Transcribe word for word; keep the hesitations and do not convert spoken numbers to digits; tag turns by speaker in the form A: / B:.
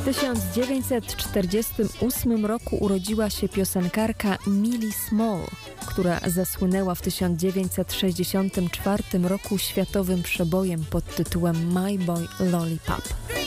A: tysiąc dziewięćset czterdziestym ósmym roku urodziła się piosenkarka Millie Small, która zasłynęła w tysiąc dziewięćset sześćdziesiątym czwartym roku światowym przebojem pod tytułem My Boy Lollipop.